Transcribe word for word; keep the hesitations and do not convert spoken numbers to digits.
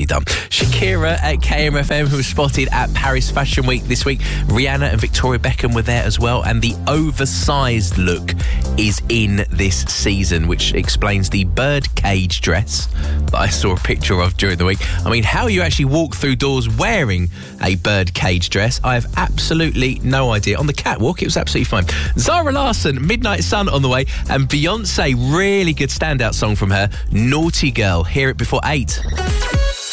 Brilliantly done. Shakira at K M F M, who was spotted at Paris Fashion Week this week. Rihanna and Victoria Beckham were there as well, and the oversized look is in this season, which explains the birdcage dress that I saw a picture of during the week. I mean, how you actually walk through doors wearing a birdcage dress, I have absolutely no idea. On the catwalk, it was absolutely fine. Zara Larsson, Midnight Sun on the way, and Beyonce, really good standout song from her, Naughty Girl. Hear it before eight.